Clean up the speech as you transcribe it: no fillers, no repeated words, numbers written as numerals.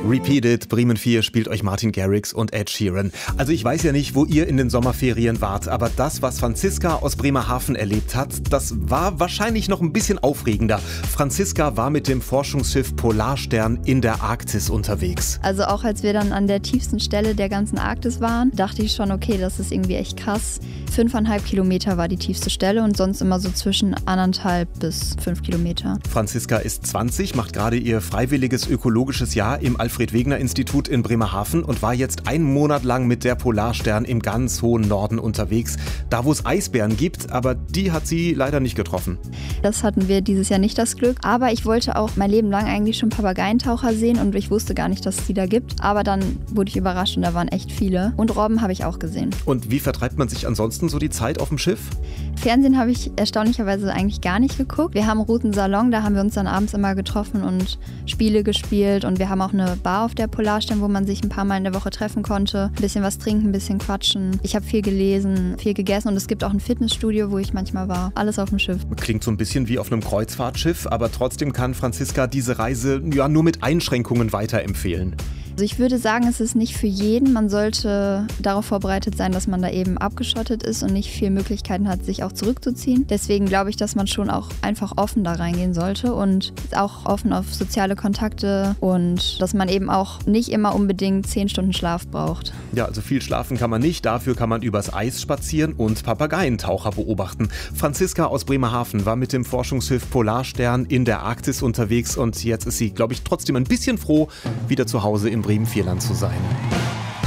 Repeat It, Bremen 4 spielt euch Martin Garrix und Ed Sheeran. Also ich weiß ja nicht, wo ihr in den Sommerferien wart, aber das, was Franziska aus Bremerhaven erlebt hat, das war wahrscheinlich noch ein bisschen aufregender. Franziska war mit dem Forschungsschiff Polarstern in der Arktis unterwegs. Also auch als wir dann an der tiefsten Stelle der ganzen Arktis waren, dachte ich schon, okay, das ist irgendwie echt krass. 5,5 Kilometer war die tiefste Stelle und sonst immer so zwischen 1,5 bis 5 Kilometer. Franziska ist 20, macht gerade ihr freiwilliges ökologisches Jahr im Alfred-Wegener-Institut in Bremerhaven und war jetzt einen Monat lang mit der Polarstern im ganz hohen Norden unterwegs. Da, wo es Eisbären gibt, aber die hat sie leider nicht getroffen. Das hatten wir dieses Jahr nicht das Glück. Aber ich wollte auch mein Leben lang eigentlich schon Papageientaucher sehen und ich wusste gar nicht, dass es die da gibt. Aber dann wurde ich überrascht und da waren echt viele. Und Robben habe ich auch gesehen. Und wie vertreibt man sich ansonsten so die Zeit auf dem Schiff? Fernsehen habe ich erstaunlicherweise eigentlich gar nicht geguckt. Wir haben Routen Salon, da haben wir uns dann abends immer getroffen und Spiele gespielt. Und wir haben auch eine Bar auf der Polarstern, wo man sich ein paar Mal in der Woche treffen konnte. Ein bisschen was trinken, ein bisschen quatschen. Ich habe viel gelesen, viel gegessen und es gibt auch ein Fitnessstudio, wo ich manchmal war. Alles auf dem Schiff. Klingt so ein bisschen wie auf einem Kreuzfahrtschiff, aber trotzdem kann Franziska diese Reise ja nur mit Einschränkungen weiterempfehlen. Also ich würde sagen, es ist nicht für jeden. Man sollte darauf vorbereitet sein, dass man da eben abgeschottet ist und nicht viel Möglichkeiten hat, sich auch zurückzuziehen. Deswegen glaube ich, dass man schon auch einfach offen da reingehen sollte und auch offen auf soziale Kontakte und dass man eben auch nicht immer unbedingt 10 Stunden Schlaf braucht. Ja, also viel schlafen kann man nicht. Dafür kann man übers Eis spazieren und Papageientaucher beobachten. Franziska aus Bremerhaven war mit dem Forschungsschiff Polarstern in der Arktis unterwegs und jetzt ist sie, glaube ich, trotzdem ein bisschen froh, wieder zu Hause im Bremen-Vierland zu sein.